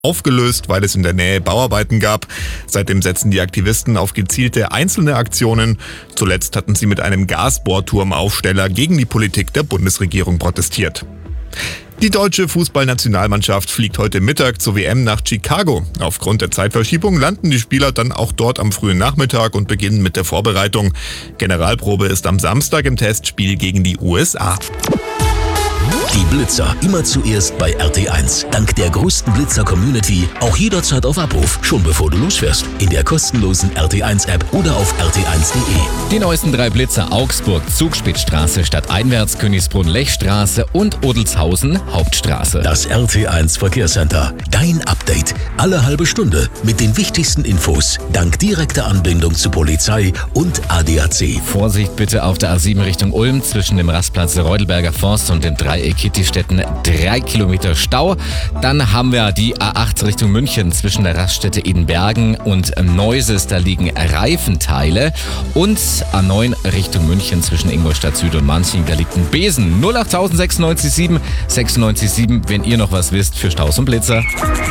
aufgelöst, weil es in der Nähe Bauarbeiten gab. Seitdem setzen die Aktivisten auf gezielte einzelne Aktionen. Zuletzt hatten sie mit einem Gasbohrturmaufsteller gegen die Politik der Bundesregierung protestiert. Die deutsche Fußballnationalmannschaft fliegt heute Mittag zur WM nach Chicago. Aufgrund der Zeitverschiebung landen die Spieler dann auch dort am frühen Nachmittag und beginnen mit der Vorbereitung. Generalprobe ist am Samstag im Testspiel gegen die USA. Die Blitzer immer zuerst bei RT1. Dank der größten Blitzer-Community auch jederzeit auf Abruf, schon bevor du losfährst. In der kostenlosen RT1-App oder auf rt1.de. Die neuesten 3 Blitzer: Augsburg, Zugspitzstraße, stadteinwärts, Königsbrunn-Lechstraße und Odelshausen, Hauptstraße. Das RT1 Verkehrscenter. Dein Update. Alle halbe Stunde mit den wichtigsten Infos. Dank direkter Anbindung zu Polizei und ADAC. Vorsicht bitte auf der A7 Richtung Ulm zwischen dem Rastplatz Reudelberger Forst und dem Dreieck Kittistetten, 3 Kilometer Stau. Dann haben wir die A8 Richtung München zwischen der Raststätte Edenbergen und Neuses, da liegen Reifenteile. Und A9 Richtung München zwischen Ingolstadt Süd und Manching, da liegt ein Besen. 08000 96 977, wenn ihr noch was wisst für Staus und Blitzer.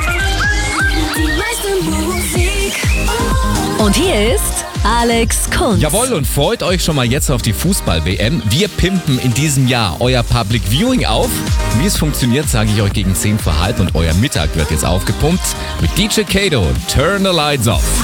Und hier ist Alex Kunz. Jawohl, und freut euch schon mal jetzt auf die Fußball-WM. Wir pimpen in diesem Jahr euer Public Viewing auf. Wie es funktioniert, sage ich euch gegen 10 vor halb, und euer Mittag wird jetzt aufgepumpt mit DJ Kato. Turn the Lights Off.